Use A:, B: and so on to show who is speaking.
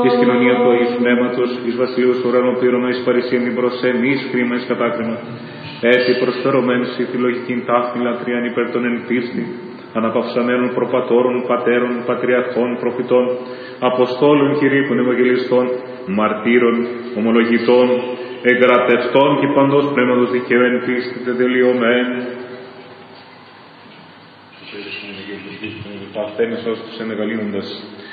A: εις κοινωνία του Αγίου Πνεύματος, εις βασιλείους ουρανοπλήρωμα, εις παρησίαν την προσέμη, εις χρήμα, εις κατάκριμα. Έτσι προσφερωμένους η φιλογικήν τάφνη λατρείαν υπέρ των εν πίστη, αναπαυσαμένων προπατώρων, πατέρων, πατριαρχών, προφητών, αποστόλων, κηρύκων, ευαγγελιστών, μαρτύρων, ομολογητών, εγγρατευτών και παντός πνεύματος δικαίου εν πίστη τετελειωμέν. Τα ασθένειες ως τους ενεγαλύνοντας.